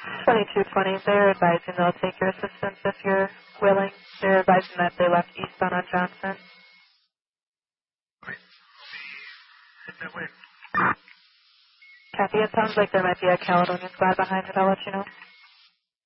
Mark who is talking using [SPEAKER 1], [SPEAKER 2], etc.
[SPEAKER 1] 2220, they're advising they'll take your assistance if you're willing. They're advising that they left eastbound on Johnson. Kathy, it sounds like there might be a Caledonia squad behind it. I'll let you know.